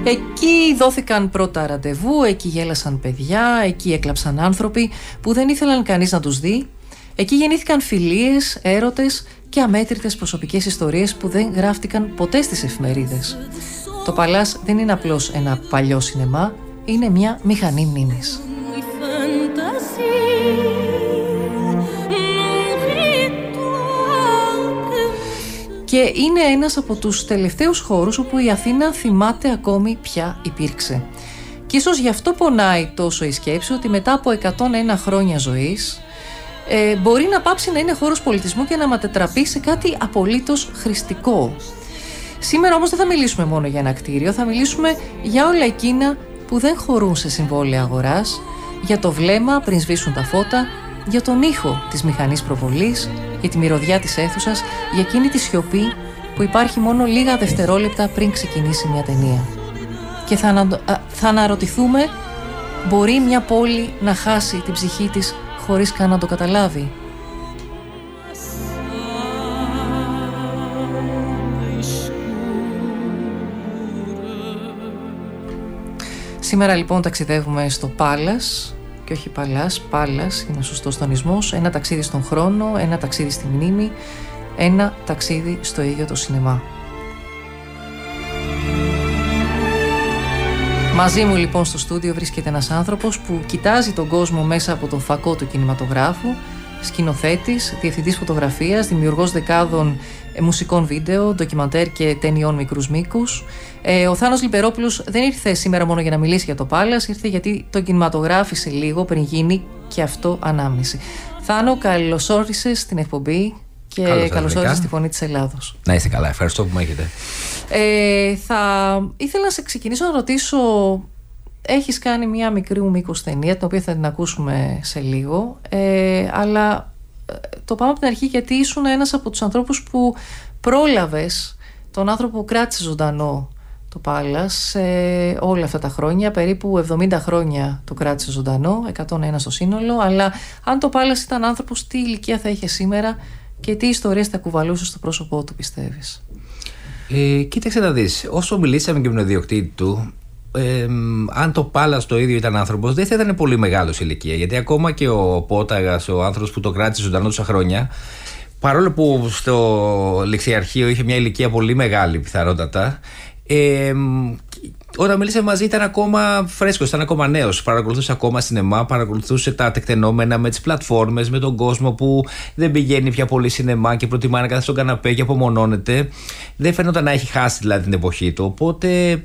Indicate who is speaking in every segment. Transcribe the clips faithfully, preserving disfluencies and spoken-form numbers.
Speaker 1: Εκεί δόθηκαν πρώτα ραντεβού, εκεί γέλασαν παιδιά, εκεί έκλαψαν άνθρωποι που δεν ήθελαν κανείς να τους δει. Εκεί γεννήθηκαν φιλίες, έρωτες και αμέτρητες προσωπικές ιστορίες που δεν γράφτηκαν ποτέ στις εφημερίδες. Το Παλάς δεν είναι απλώς ένα παλιό σινεμά, είναι μια μηχανή μνήμης. Και είναι ένας από τους τελευταίους χώρους όπου η Αθήνα θυμάται ακόμη ποια υπήρξε. Και ίσως γι' αυτό πονάει τόσο η σκέψη ότι μετά από εκατόν ένα χρόνια ζωής ε, μπορεί να πάψει να είναι χώρος πολιτισμού και να μετατραπεί σε κάτι απολύτως χρηστικό. Σήμερα όμως δεν θα μιλήσουμε μόνο για ένα κτίριο, θα μιλήσουμε για όλα εκείνα που δεν χωρούν σε συμβόλαια αγοράς, για το βλέμμα πριν σβήσουν τα φώτα, για τον ήχο της μηχανής προβολής, για τη μυρωδιά της αίθουσας, για εκείνη τη σιωπή που υπάρχει μόνο λίγα δευτερόλεπτα πριν ξεκινήσει μια ταινία. Και θα, ανα... θα αναρωτηθούμε, μπορεί μια πόλη να χάσει την ψυχή της χωρίς καν να το καταλάβει? Σήμερα λοιπόν ταξιδεύουμε στο Πάλας, και όχι Παλάς, Πάλας είναι ο σωστός τονισμός. Ένα ταξίδι στον χρόνο, ένα ταξίδι στη μνήμη, ένα ταξίδι στο ίδιο το σινεμά. Μαζί μου λοιπόν στο στούντιο βρίσκεται ένας άνθρωπος που κοιτάζει τον κόσμο μέσα από τον φακό του κινηματογράφου, σκηνοθέτης, διευθυντής φωτογραφίας, δημιουργός δεκάδων μουσικών βίντεο, ντοκιμαντέρ και ταινιών μικρούς μήκους. Ε, ο Θάνος Λιπερόπουλος δεν ήρθε σήμερα μόνο για να μιλήσει για το Πάλας, ήρθε γιατί το κινηματογράφησε λίγο πριν γίνει και αυτό ανάμνηση. Θάνο, καλώς όρισες στην εκπομπή και καλώς όρισες στη Φωνή της Ελλάδος.
Speaker 2: Να είστε καλά, ευχαριστώ που με έχετε.
Speaker 1: Ε, θα ήθελα να σε ξεκινήσω να ρωτήσω, έχεις κάνει μια μικρού μήκους ταινία, την οποία θα την ακούσουμε σε λίγο, ε, αλλά το πάμε από την αρχή γιατί ήσουν ένας από τους ανθρώπους που πρόλαβες τον άνθρωπο που κράτησε ζωντανό το Πάλας ε, όλα αυτά τα χρόνια, περίπου εβδομήντα χρόνια το κράτησε ζωντανό, εκατόν ένα στο σύνολο, αλλά αν το Πάλας ήταν άνθρωπος, τι ηλικία θα είχε σήμερα και τι ιστορίες θα κουβαλούσε στο πρόσωπό του, πιστεύεις?
Speaker 2: Ε, κοίταξε να δεις, όσο μιλήσαμε και με τον ιδιοκτήτη του, Ε, αν το Πάλας το ίδιο ήταν άνθρωπος, δεν θα ήταν πολύ μεγάλος ηλικία. Γιατί ακόμα και ο Πόταγας, ο άνθρωπος που το κράτησε ζωντανό τόσα χρόνια, παρόλο που στο ληξιαρχείο είχε μια ηλικία πολύ μεγάλη πιθανότατα, ε, όταν μίλησε μαζί ήταν ακόμα φρέσκος, ήταν ακόμα νέος. Παρακολουθούσε ακόμα σινεμά, παρακολουθούσε τα τεκτενόμενα με τις πλατφόρμες, με τον κόσμο που δεν πηγαίνει πια πολύ σινεμά και προτιμά να κάθεται στον καναπέ και απομονώνεται. Δεν φαίνονταν να έχει χάσει δηλαδή την εποχή του. Οπότε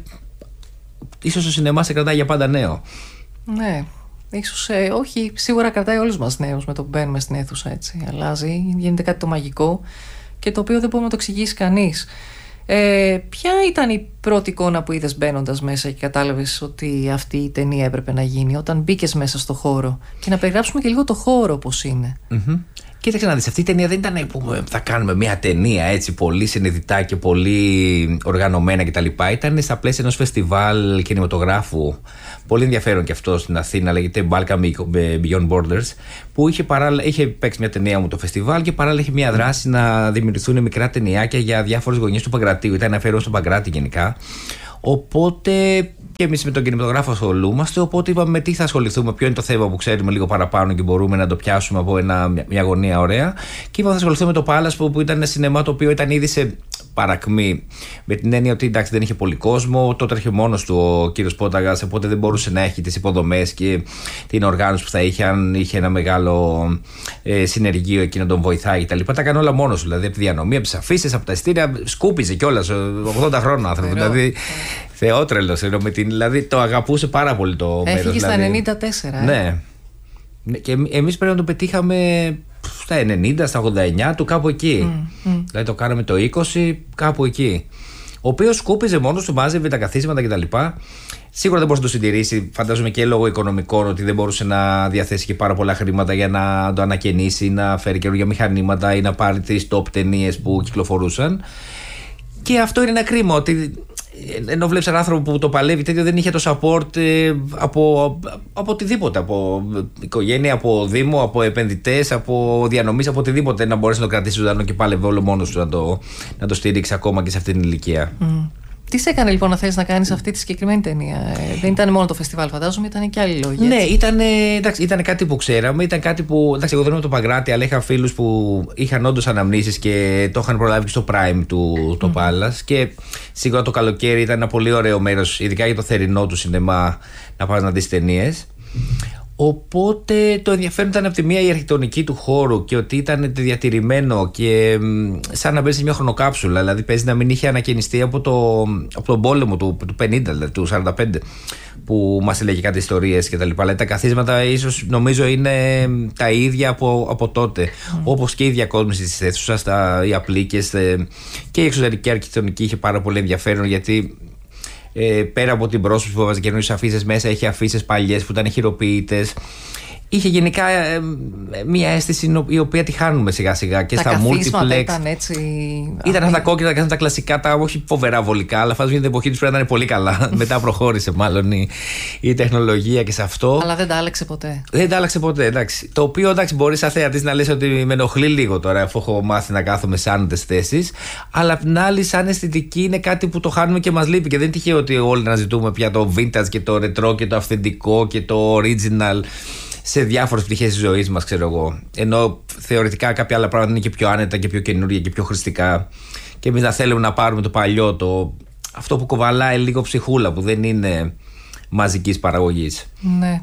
Speaker 2: ίσως ο σινεμά σε κρατάει για πάντα νέο.
Speaker 1: Ναι, ίσως ε, όχι, σίγουρα κρατάει όλους μας νέους με το που μπαίνουμε στην αίθουσα, έτσι. Αλλάζει, γίνεται κάτι το μαγικό και το οποίο δεν μπορεί να το εξηγήσει κανείς. Ε, ποια ήταν η πρώτη εικόνα που είδες μπαίνοντας μέσα και κατάλαβες ότι αυτή η ταινία έπρεπε να γίνει, όταν μπήκες μέσα στο χώρο? Και να περιγράψουμε και λίγο το χώρο πώς είναι.
Speaker 2: Mm-hmm. Κοίταξε να δεις, αυτή η ταινία δεν ήταν που θα κάνουμε μια ταινία έτσι πολύ συνειδητά και πολύ οργανωμένα κτλ. Ήταν στα πλαίσια ενός φεστιβάλ κινηματογράφου, πολύ ενδιαφέρον και αυτό στην Αθήνα, λέγεται Balkan Beyond Borders, που είχε, παράλληλα, είχε παίξει μια ταινία μου το φεστιβάλ και παράλληλα είχε μια δράση να δημιουργηθούν μικρά ταινιάκια για διάφορες γωνιές του Παγκρατίου. Ήταν αφιερωμένο στον Παγκράτη γενικά. Οπότε και εμείς με τον κινηματογράφο ασχολούμαστε. Οπότε είπαμε τι θα ασχοληθούμε, ποιο είναι το θέμα που ξέρουμε λίγο παραπάνω και μπορούμε να το πιάσουμε από ένα, μια γωνία ωραία. Και είπαμε θα ασχοληθούμε με το Πάλας που ήταν ένα σινεμά το οποίο ήταν ήδη σε παρακμή. Με την έννοια ότι εντάξει δεν είχε πολύ κόσμο, τότε έρχε μόνος του ο κύριος Πόταγας, οπότε δεν μπορούσε να έχει τις υποδομές και την οργάνωση που θα είχε αν είχε ένα μεγάλο ε, συνεργείο εκεί να τον βοηθάει κτλ. Τα έκανε όλα μόνος του, δηλαδή από τη διανομή, από τις αφήσεις, από τα ειστήρια, σκούπιζε κιόλας. ογδόντα χρόνων άνθρωπο. Δηλαδή θεότρελος, δηλαδή το αγαπούσε πάρα πολύ το μέρος.
Speaker 1: Έφυγε
Speaker 2: δηλαδή,
Speaker 1: στα ενενήντα τέσσερα.
Speaker 2: Ναι. Ε. Και εμείς πρέπει να το πετύχαμε στα ενενήντα, στα ογδόντα εννιά του, κάπου εκεί. Mm, mm. Δηλαδή το κάναμε το είκοσι, κάπου εκεί. Ο οποίος σκούπιζε μόνος του, μάζευε τα καθίσματα κτλ. Σίγουρα δεν μπορούσε να το συντηρήσει, φαντάζομαι και λόγω οικονομικών, ότι δεν μπορούσε να διαθέσει και πάρα πολλά χρήματα για να το ανακαινήσει, να φέρει καινούργια μηχανήματα ή να πάρει τις top ταινίες που κυκλοφορούσαν. Και αυτό είναι ένα κρίμα, ότι ενώ βλέπεις έναν άνθρωπο που το παλεύει τέτοιο, δεν είχε το support ε, από, από οτιδήποτε, από οικογένεια, από δήμο, από επενδυτές, από διανομής, από οτιδήποτε, να μπορέσει να το κρατήσει ζωντανό και πάλευε όλο μόνος του να το, να το στηρίξει ακόμα και σε αυτή την ηλικία.
Speaker 1: Mm. Τι σε έκανε λοιπόν να θέλεις να κάνεις αυτή τη συγκεκριμένη ταινία? Ε, δεν ήταν μόνο το φεστιβάλ, φαντάζομαι, ήταν και άλλοι λόγοι.
Speaker 2: Ναι, ήταν, εντάξει, ήταν κάτι που ξέραμε. Ήταν κάτι που. Εντάξει, εγώ δεν είμαι το Παγκράτη, αλλά είχα φίλους που είχαν όντως αναμνήσεις και το είχαν προλάβει και στο Prime του το mm. Palace. Και σίγουρα το καλοκαίρι ήταν ένα πολύ ωραίο μέρος, ειδικά για το θερινό του σινεμά, να πας να δεις ταινίες. Οπότε το ενδιαφέρον ήταν από τη μία η αρχιτεκτονική του χώρου και ότι ήταν διατηρημένο και σαν να μπαίνει σε μια χρονοκάψουλα. Δηλαδή παίζει να μην είχε ανακαινιστεί από, το, από τον πόλεμο του, του πενήντα, δηλαδή του σαράντα πέντε, που μας έλεγε κάτι ιστορίες και τα λοιπά. Δηλαδή τα καθίσματα ίσως νομίζω είναι τα ίδια από, από τότε. Mm. Όπως και η διακόσμηση της αίθουσας, οι απλίκες και η εξωτερική αρχιτεκτονική είχε πάρα πολύ ενδιαφέρον, γιατί Ε, πέρα από την πρόσωψη που έβαζε καινούριες αφίσες μέσα, είχε αφίσες παλιές που ήταν χειροποίητες. Είχε γενικά ε, μια αίσθηση η οποία τη χάνουμε σιγά σιγά και
Speaker 1: τα
Speaker 2: στα multiplex.
Speaker 1: Ήταν έτσι.
Speaker 2: Ήταν αυτά τα κόκκινα, τα, τα κλασικά, τα όχι φοβερά βολικά, αλλά φαντάζομαι την εποχή του πρέπει να είναι πολύ καλά. Μετά προχώρησε μάλλον η, η τεχνολογία και σε αυτό.
Speaker 1: Αλλά δεν τα άλλαξε ποτέ.
Speaker 2: Δεν τα άλλαξε ποτέ, εντάξει. Το οποίο εντάξει, μπορεί σαν θεατής να λες ότι με ενοχλεί λίγο τώρα, αφού έχω μάθει να κάθομαι σε άνετες θέσεις. Αλλά απ' την άλλη, σαν αισθητική, είναι κάτι που το χάνουμε και μας λείπει. Και δεν είναι τυχαίο ότι όλοι να ζητούμε πια το vintage και το retro και το αυθεντικό και το original σε διάφορες πτυχές της ζωής μας, ξέρω εγώ. Ενώ θεωρητικά κάποια άλλα πράγματα είναι και πιο άνετα και πιο καινούργια και πιο χρηστικά. Και εμείς να θέλουμε να πάρουμε το παλιό, το... αυτό που κοβαλάει λίγο ψυχούλα, που δεν είναι μαζικής παραγωγής.
Speaker 1: Ναι.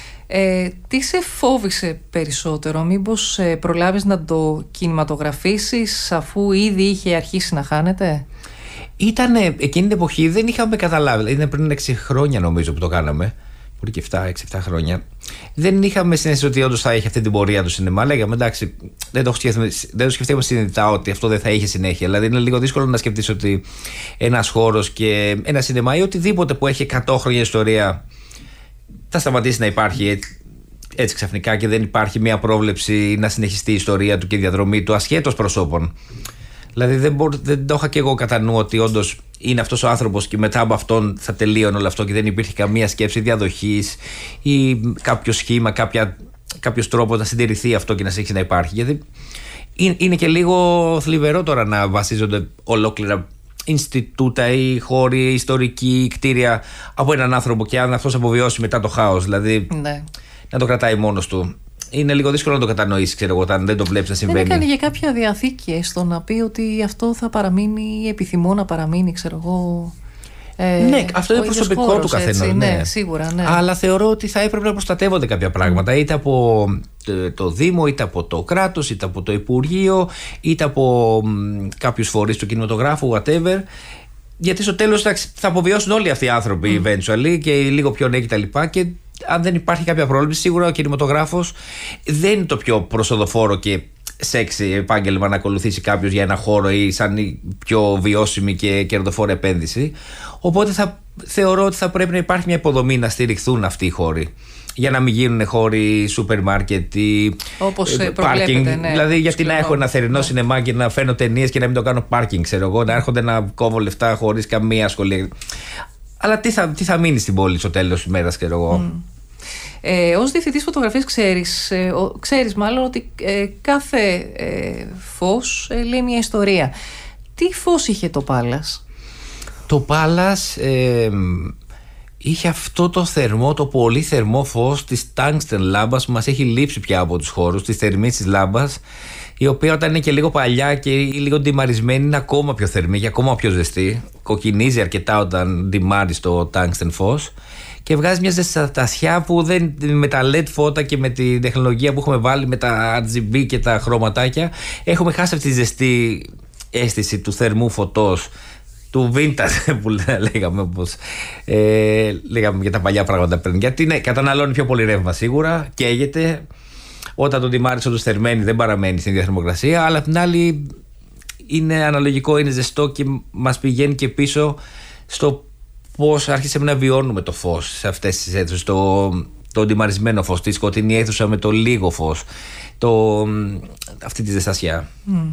Speaker 1: Ε, τι σε φόβησε περισσότερο? Μήπως ε, προλάβεις να το κινηματογραφήσεις αφού ήδη είχε αρχίσει να χάνεται?
Speaker 2: Ήτανε, εκείνη την εποχή δεν είχαμε καταλάβει. Είναι πριν έξι χρόνια νομίζω που το κάναμε. Μπορεί και εφτά έξι εφτά χρόνια. Δεν είχαμε συνέστηση ότι όντως θα είχε αυτή την πορεία του σινεμά. Λέγαμε εντάξει, δεν το σκεφτήκαμε συνειδητά ότι αυτό δεν θα είχε συνέχεια. Δηλαδή είναι λίγο δύσκολο να σκεφτείς ότι ένας χώρος και ένα σινεμά ή οτιδήποτε που έχει εκατό χρόνια ιστορία θα σταματήσει να υπάρχει έτσι, έτσι ξαφνικά και δεν υπάρχει μια πρόβλεψη να συνεχιστεί η ιστορία του και η διαδρομή του ασχέτως προσώπων. Δηλαδή δεν, μπο, δεν το είχα και εγώ κατά νου ότι όντως είναι αυτός ο άνθρωπος και μετά από αυτόν θα τελείωνε όλο αυτό και δεν υπήρχε καμία σκέψη διαδοχής ή κάποιο σχήμα, κάποια, κάποιος τρόπος να συντηρηθεί αυτό και να συνεχίσει να υπάρχει. Γιατί είναι, είναι και λίγο θλιβερό τώρα να βασίζονται ολόκληρα Ινστιτούτα ή χώροι, ιστορικοί, κτίρια από έναν άνθρωπο και αν αυτός αποβιώσει μετά το χάος. Δηλαδή
Speaker 1: ναι.
Speaker 2: να το κρατάει μόνος του. Είναι λίγο δύσκολο να το κατανοήσει, ξέρω εγώ, όταν δεν το βλέπεις να συμβαίνει.
Speaker 1: Δεν έκανε για κάποια διαθήκη έστω να πει ότι αυτό θα παραμείνει, επιθυμώ να παραμείνει, ξέρω εγώ. Ε,
Speaker 2: ναι, αυτό είναι προσωπικό χώρος, του καθενός.
Speaker 1: Ναι,
Speaker 2: ναι,
Speaker 1: σίγουρα. Ναι.
Speaker 2: Αλλά θεωρώ ότι θα έπρεπε να προστατεύονται κάποια πράγματα, είτε από το, το Δήμο, είτε από το κράτος, είτε από το Υπουργείο, είτε από κάποιους φορείς του κινηματογράφου, whatever. Γιατί στο τέλος θα αποβιώσουν όλοι αυτοί οι άνθρωποι, mm. eventually, και λίγο πιο νέοι κτλ. Και αν δεν υπάρχει κάποια πρόβλεψη, σίγουρα ο κινηματογράφος δεν είναι το πιο προσοδοφόρο και σεξι επάγγελμα να ακολουθήσει κάποιος για ένα χώρο ή σαν η πιο βιώσιμη και κερδοφόρα επένδυση. Οπότε θα, θεωρώ ότι θα πρέπει να υπάρχει μια υποδομή να στηριχθούν αυτοί οι χώροι. Για να μην γίνουν χώροι σούπερ μάρκετ ή πάρκινγκ. Ναι, δηλαδή, γιατί να έχω ένα θερινό ναι. σινεμά και να φέρνω ταινίες και να μην το κάνω πάρκινγκ, ξέρω εγώ, να έρχονται να κόβω λεφτά χωρίς καμία ασχολία. Αλλά τι θα, τι θα μείνει στην πόλη στο τέλος της ημέρας, ξέρω εγώ. Mm.
Speaker 1: Ε, ως διευθυντής φωτογραφίας ξέρεις, ε, ο, ξέρεις μάλλον ότι ε, κάθε ε, φως ε, λέει μια ιστορία. Τι φως είχε το Palace?
Speaker 2: Το Palace ε, είχε αυτό το θερμό, το πολύ θερμό φως της tungsten λάμπας που μας έχει λείψει πια από τους χώρους, της θερμής της λάμπας, η οποία όταν είναι και λίγο παλιά και λίγο ντυμαρισμένη είναι ακόμα πιο θερμή και ακόμα πιο ζεστή. Κοκκινίζει αρκετά όταν ντυμάρει το tungsten φως και βγάζει μια ζεστασιά που δεν, με τα ελ ι ντι φώτα και με τη τεχνολογία που έχουμε βάλει με τα αρ τζι μπι και τα χρωματάκια έχουμε χάσει αυτή τη ζεστή αίσθηση του θερμού φωτός, του vintage που λέγαμε, όπως, ε, λέγαμε για τα παλιά πράγματα πριν. Γιατί ναι, καταναλώνει πιο πολύ ρεύμα σίγουρα, καίγεται. Όταν τον τιμάρεις όντως θερμαίνει δεν παραμένει στην ίδια θερμοκρασία, αλλά απ' την άλλη είναι αναλογικό, είναι ζεστό και μας πηγαίνει και πίσω στο πώς άρχισαμε να βιώνουμε το φως σε αυτές τις αίθουσες, το, το ντυμαρισμένο φως, τη σκοτεινή αίθουσα με το λίγο φως, το, αυτή τη ζεστασιά. Mm.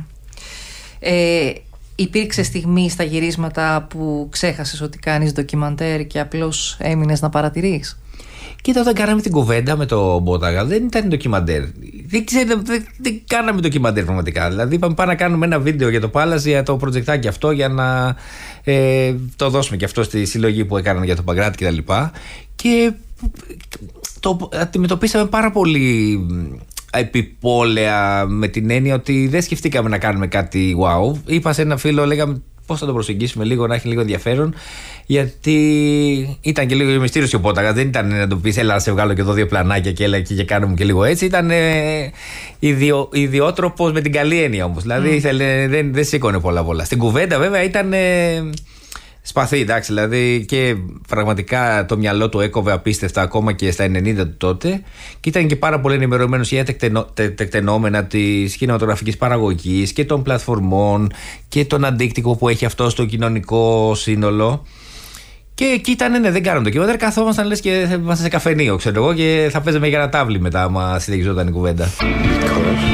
Speaker 1: Ε, υπήρξε στιγμή στα γυρίσματα που ξέχασες ότι κάνεις ντοκιμαντέρ και απλώς έμεινες να παρατηρείς?
Speaker 2: Και όταν κάναμε την κουβέντα με το Μπόταγα, δεν ήταν ντοκιμαντέρ. Δεν ξέρω, δεν, δεν κάναμε ντοκιμαντέρ πραγματικά. Δηλαδή, είπαμε πάμε να κάνουμε ένα βίντεο για το Palace, για το προτζεκτάκι αυτό, για να ε, το δώσουμε και αυτό στη συλλογή που έκαναν για τον Παγκράτη κτλ. Και, και το αντιμετωπίσαμε πάρα πολύ επιπόλαια, με την έννοια ότι δεν σκεφτήκαμε να κάνουμε κάτι wow. Είπα σε ένα φίλο, λέγαμε πώς θα το προσεγγίσουμε λίγο, να έχει λίγο ενδιαφέρον. Γιατί ήταν και λίγο μυστήριος ο Πόταγας. Δεν ήταν να του πεις, έλα να σε βγάλω και εδώ δύο πλανάκια και έλα και κάνουμε και λίγο έτσι. Ήταν ε, ιδιο, ιδιότροπος με την καλή έννοια όμως. Δηλαδή mm. ήθελε, δεν, δεν σήκωνε πολλά πολλά. Στην κουβέντα βέβαια ήταν ε, σπαθή, εντάξει. Δηλαδή και πραγματικά το μυαλό του έκοβε απίστευτα ακόμα και στα ενενήντα του τότε. Και ήταν και πάρα πολύ ενημερωμένος για τεκτενο, τε, τεκτενόμενα της κινηματογραφικής παραγωγής και των πλατφορμών και τον αντίκτυπο που έχει αυτό στο κοινωνικό σύνολο. Και εκεί ήταν, ναι, δεν κάναμε το ντοκιμαντέρ. Καθόμασταν λες και είμαστε σε καφενείο, ξέρω εγώ, και θα παίζαμε για ένα τάβλι μετά, άμα συνεχιζόταν η κουβέντα.